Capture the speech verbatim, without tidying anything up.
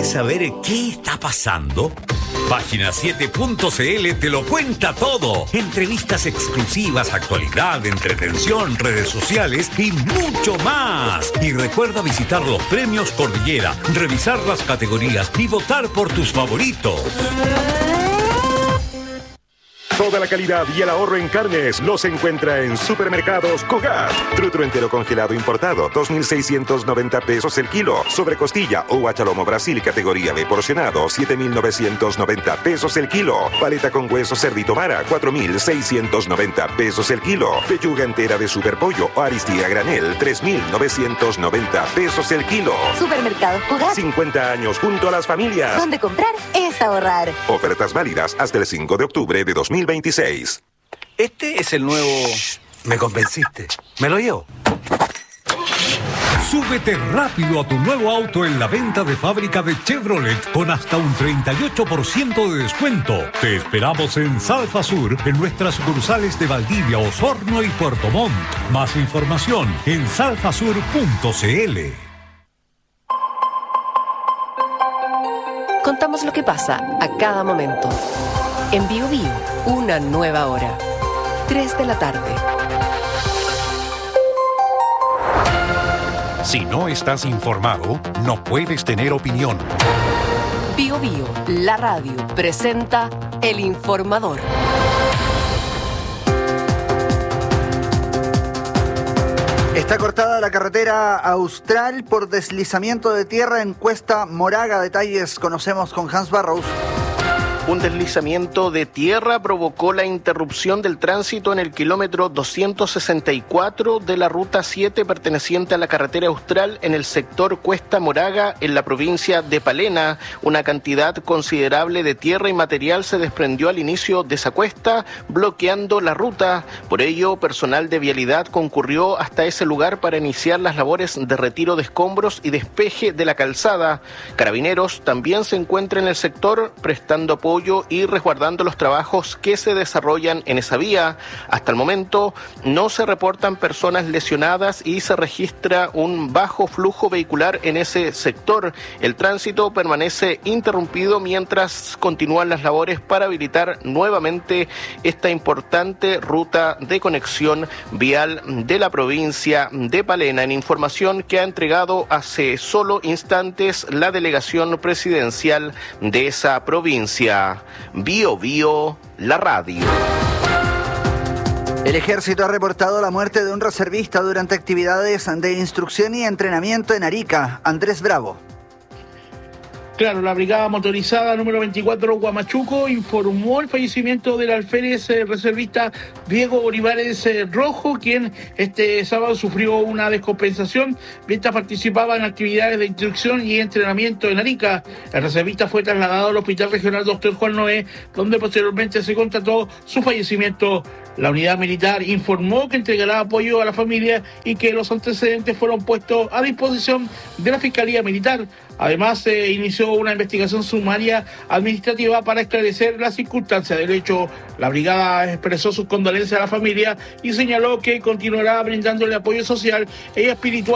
¿Quieres saber qué está pasando? Página siete punto c l te lo cuenta todo. Entrevistas exclusivas, actualidad, entretención, redes sociales y mucho más. Y recuerda visitar los premios Cordillera, revisar las categorías y votar por tus favoritos. Toda la calidad y el ahorro en carnes los encuentra en Supermercados Cogat. Trutro entero congelado importado, dos mil seiscientos noventa pesos el kilo. Sobrecostilla o guachalomo Brasil categoría B porcionado, siete mil novecientos noventa pesos el kilo. Paleta con hueso cerdito vara, cuatro mil seiscientos noventa pesos el kilo. Pechuga entera de superpollo o aristía granel, tres mil novecientos noventa pesos el kilo. Supermercados Cogat. cincuenta años junto a las familias. Donde comprar es ahorrar. Ofertas válidas hasta el cinco de octubre de dos mil veintiséis. Este es el nuevo... Shh, me convenciste. ¿Me lo llevo? Súbete rápido a tu nuevo auto en la venta de fábrica de Chevrolet con hasta un treinta y ocho por ciento de descuento. Te esperamos en Salfa Sur, en nuestras sucursales de Valdivia, Osorno y Puerto Montt. Más información en salfasur punto c l. Contamos lo que pasa a cada momento. En Bio Bio, una nueva hora. tres de la tarde. Si no estás informado, no puedes tener opinión. Bio Bio, la radio, presenta El Informador. Está cortada la carretera austral por deslizamiento de tierra en Cuesta Moraga. Detalles conocemos con Hans Barrows. Un deslizamiento de tierra provocó la interrupción del tránsito en el kilómetro doscientos sesenta y cuatro de la ruta siete perteneciente a la carretera austral en el sector Cuesta Moraga en la provincia de Palena. Una cantidad considerable de tierra y material se desprendió al inicio de esa cuesta, bloqueando la ruta. Por ello, personal de vialidad concurrió hasta ese lugar para iniciar las labores de retiro de escombros y despeje de la calzada. Carabineros también se encuentra en el sector prestando apoyo y resguardando los trabajos que se desarrollan en esa vía. Hasta el momento no se reportan personas lesionadas y se registra un bajo flujo vehicular en ese sector. El tránsito permanece interrumpido mientras continúan las labores para habilitar nuevamente esta importante ruta de conexión vial de la provincia de Palena. En información que ha entregado hace solo instantes la delegación presidencial de esa provincia. Bio Bio, la radio. El ejército ha reportado la muerte de un reservista durante actividades de instrucción y entrenamiento en Arica. Andrés Bravo. Claro, la brigada motorizada número veinticuatro Huamachuco informó el fallecimiento del alférez eh, reservista Diego Olivares eh, Rojo, quien este sábado sufrió una descompensación mientras participaba en actividades de instrucción y entrenamiento en Arica. El reservista fue trasladado al Hospital Regional Doctor Juan Noé, donde posteriormente se constató su fallecimiento. La unidad militar informó que entregará apoyo a la familia y que los antecedentes fueron puestos a disposición de la Fiscalía Militar. Además, se eh, inició una investigación sumaria administrativa para esclarecer las circunstancias del hecho. La brigada expresó sus condolencias a la familia y señaló que continuará brindándole apoyo social y espiritual